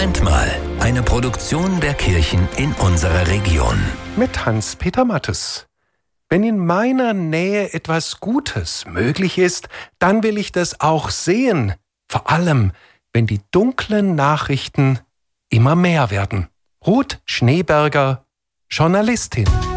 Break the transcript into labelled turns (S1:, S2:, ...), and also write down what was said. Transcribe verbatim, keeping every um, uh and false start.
S1: Moment mal, eine Produktion der Kirchen in unserer Region.
S2: Mit Hans-Peter Mattes. Wenn in meiner Nähe etwas Gutes möglich ist, dann will ich das auch sehen. Vor allem, wenn die dunklen Nachrichten immer mehr werden. Ruth Schneeberger, Journalistin.